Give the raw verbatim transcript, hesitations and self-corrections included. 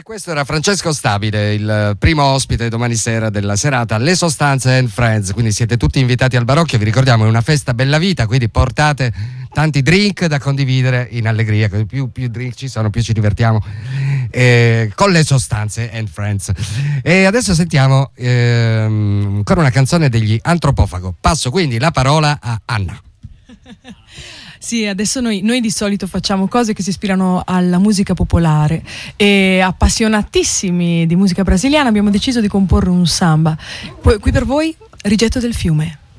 Questo era Francesco Stabile, il primo ospite domani sera della serata Le Sostanze and Friends, quindi siete tutti invitati al Barocchio. Vi ricordiamo, è una festa bella vita, quindi portate tanti drink da condividere in allegria, più, più drink ci sono più ci divertiamo eh, con Le Sostanze and Friends. E adesso sentiamo ehm, ancora una canzone degli Antropofago. Passo quindi la parola a Anna. Sì, adesso noi, noi di solito facciamo cose che si ispirano alla musica popolare e appassionatissimi di musica brasiliana abbiamo deciso di comporre un samba. Qui per voi, Rigetto del fiume.